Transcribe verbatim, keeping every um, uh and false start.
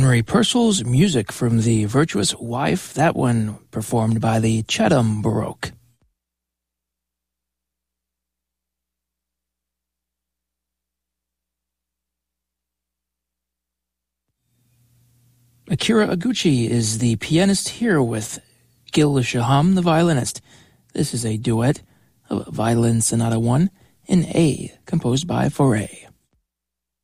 Henry Purcell's music from The Virtuous Wife, that one performed by the Chatham Baroque. Akira Iguchi is the pianist here with Gil Shaham, the violinist. This is a duet of Violin Sonata one in A, composed by Fauré.